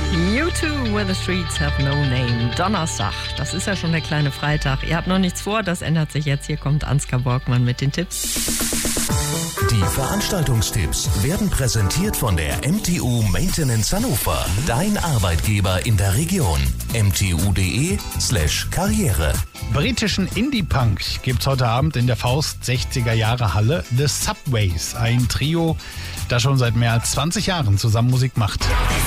U2, Where the Streets Have No Name. Donnerstag, das ist ja schon der kleine Freitag. Ihr habt noch nichts vor, das ändert sich jetzt. Hier kommt Ansgar Borgmann mit den Tipps. Die Veranstaltungstipps werden präsentiert von der MTU Maintenance Hannover. Dein Arbeitgeber in der Region. mtu.de/Karriere. Britischen Indie-Punk gibt's heute Abend in der Faust 60er Jahre Halle. The Subways, ein Trio, das schon seit mehr als 20 Jahren zusammen Musik macht.